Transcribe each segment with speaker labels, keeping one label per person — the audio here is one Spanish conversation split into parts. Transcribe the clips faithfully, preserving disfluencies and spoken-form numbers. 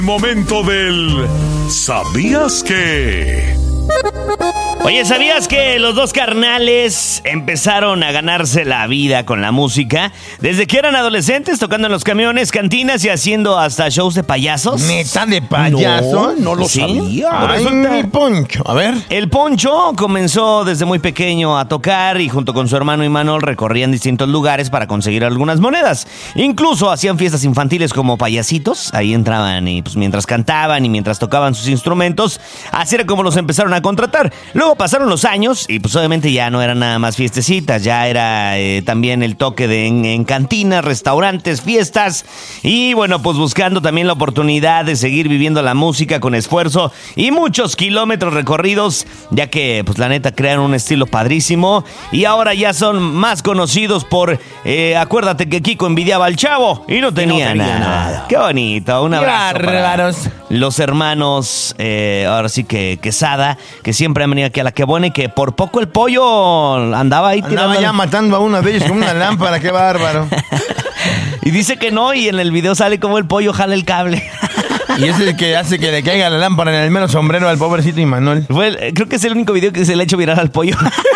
Speaker 1: Momento del ¿sabías qué?
Speaker 2: Oye, ¿sabías que los dos carnales empezaron a ganarse la vida con la música desde que eran adolescentes, tocando en los camiones, cantinas y haciendo hasta shows de payasos?
Speaker 3: ¿Neta de payaso?
Speaker 4: No, no lo
Speaker 2: ¿Sí?
Speaker 4: sabía.
Speaker 3: Ay, mi Poncho. A ver.
Speaker 2: El Poncho comenzó desde muy pequeño a tocar y junto con su hermano Imanol recorrían distintos lugares para conseguir algunas monedas. Incluso hacían fiestas infantiles como payasitos. Ahí entraban y pues mientras cantaban y mientras tocaban sus instrumentos, así era como los empezaron a contratar. Luego pasaron los años y pues obviamente ya no eran nada más fiestecitas, ya era eh, también el toque de en, en cantinas, restaurantes, fiestas y bueno, pues buscando también la oportunidad de seguir viviendo la música con esfuerzo y muchos kilómetros recorridos, ya que pues la neta crearon un estilo padrísimo y ahora ya son más conocidos por, eh, acuérdate que Kiko envidiaba al Chavo y no tenía,
Speaker 4: no tenía
Speaker 2: nada.
Speaker 4: nada.
Speaker 2: Qué bonito, un
Speaker 3: Qué
Speaker 2: abrazo para
Speaker 3: bárbaros.
Speaker 2: los hermanos, eh, ahora sí que Quesada, que siempre han venido aquí a la que buena y que por poco el pollo andaba ahí
Speaker 3: Andaba
Speaker 2: tirando.
Speaker 3: ya matando a uno de ellos con una lámpara. Qué bárbaro.
Speaker 2: Y dice que no, y en el video sale como el pollo jala el cable.
Speaker 3: Y es el que hace que le caiga la lámpara en el mero sombrero al pobrecito Imanol.
Speaker 2: Fue el- creo que es el único video que se le ha hecho viral al pollo.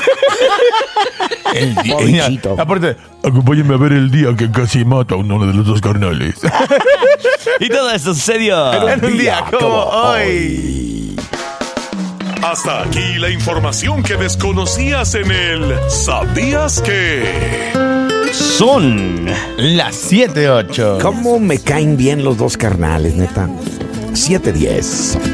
Speaker 3: El día-
Speaker 4: Pobrecito.
Speaker 3: Aparte, acompáñenme a ver el día que casi mata a uno de los dos carnales.
Speaker 2: Y todo esto sucedió
Speaker 3: En un día como hoy.
Speaker 1: Hasta aquí la información que desconocías en el ¿sabías qué?
Speaker 2: Son
Speaker 3: Las siete ocho.
Speaker 4: ¿Cómo me caen bien los dos carnales, neta? siete diez.